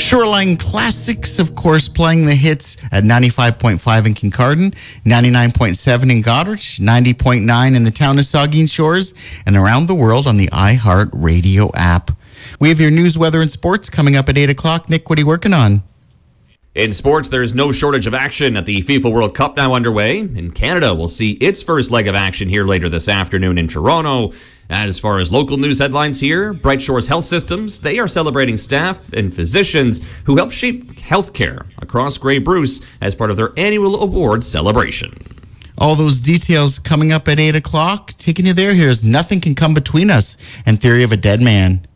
Shoreline Classics, of course, playing the hits at 95.5 in Kincardine, 99.7 in Goderich, 90.9 in the town of Saugeen Shores, and around the world on the iHeart Radio app. We have your news, weather, and sports coming up at 8 o'clock. Nick, what are you working on? In sports, there's no shortage of action at the FIFA World Cup now underway. In Canada, we'll see its first leg of action here later this afternoon in Toronto. As far as local news headlines here, Bright Shores Health Systems, they are celebrating staff and physicians who help shape healthcare across Grey Bruce as part of their annual award celebration. All those details coming up at 8 o'clock. Taking you there, here's Nothing Can Come Between Us and Theory of a Dead Man.